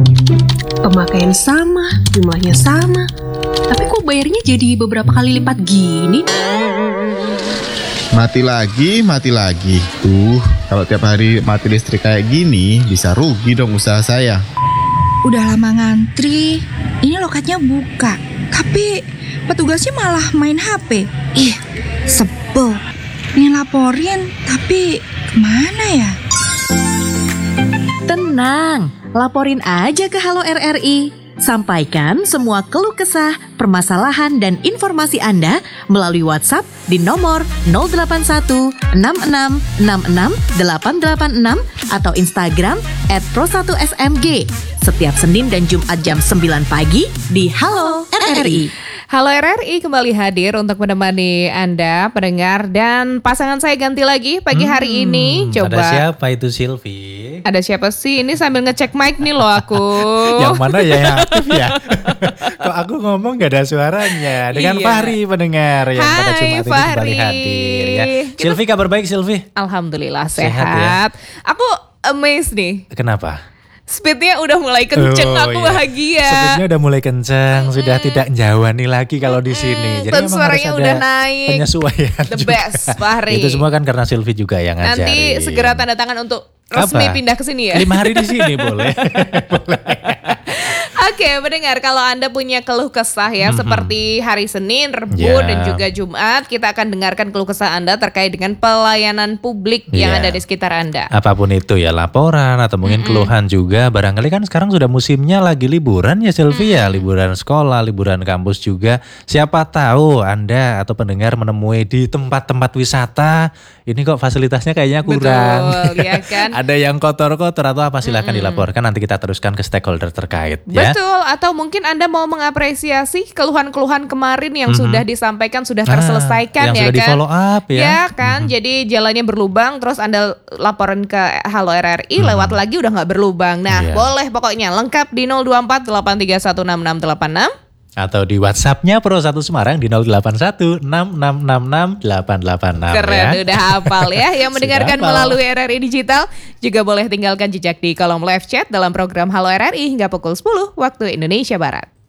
Pemakaian sama, jumlahnya sama. Tapi kok bayarnya jadi beberapa kali lipat gini? Mati lagi. Kalau tiap hari mati listrik kayak gini, bisa rugi dong usaha saya. Udah lama ngantri, ini loketnya buka. Tapi petugasnya malah main HP. Ih, sebel. Pengen laporin, tapi kemana ya? Tenang, laporin aja ke Halo RRI. Sampaikan semua keluh kesah, permasalahan, dan informasi Anda melalui WhatsApp di nomor 081 66 66 886 atau Instagram @pro1smg setiap Senin dan Jumat jam 9 pagi di Halo RRI. Halo RRI kembali hadir untuk menemani Anda, pendengar, dan pasangan saya ganti lagi pagi hari ini. Coba. Ada siapa itu Silvi? Ada siapa sih? Ini sambil ngecek mic nih loh aku. Yang mana ya yang aktif ya? Kok aku ngomong gak ada suaranya? Dengan Iya. Fahri pendengar yang pada Hai, Jumat ini kembali Fahri. hadir ya. Silvi, kabar baik Silvi? Alhamdulillah Sehat sehat. ya? Aku amazed nih. Kenapa? Speednya udah mulai kenceng, aku iya. bahagia. Speednya udah mulai kenceng, sudah tidak njawani lagi kalau di sini. Dan memang suaranya harus udah ada naik. penyesuaian The juga. best, Fahri. Itu semua kan karena Silvi juga yang ngajarin. Nanti segera tanda tangan untuk resmi Apa? pindah ke sini ya. 5 hari di sini boleh. Oke, mendengar kalau Anda punya keluh kesah ya seperti hari Senin, Rebu, Ya. dan juga Jumat, kita akan dengarkan keluh kesah Anda terkait dengan pelayanan publik yang Ya. ada di sekitar Anda. Apapun itu ya, laporan atau mungkin keluhan juga. Barangkali kan sekarang sudah musimnya lagi liburan ya Silvi ya. Liburan sekolah, liburan kampus juga. Siapa tahu Anda atau pendengar menemui di tempat-tempat wisata, ini kok fasilitasnya kayaknya kurang. Betul, ya kan? Ada yang kotor-kotor atau apa, silakan dilaporkan. Nanti kita teruskan ke stakeholder terkait ya. Betul, atau mungkin Anda mau mengapresiasi keluhan-keluhan kemarin yang sudah disampaikan, sudah terselesaikan yang ya sudah kan? di-follow up ya. Ya kan, jadi jalannya berlubang, terus Anda laporan ke Halo RRI, lewat lagi udah nggak berlubang. Nah, Iya. boleh pokoknya lengkap di 024 8316686. Atau di WhatsApp-nya Pro 1 Semarang di 081 6666 886 Keren, ya. udah hafal ya. Yang mendengarkan Sudah hafal. melalui RRI Digital juga boleh tinggalkan jejak di kolom live chat dalam program Halo RRI hingga pukul 10 waktu Indonesia Barat.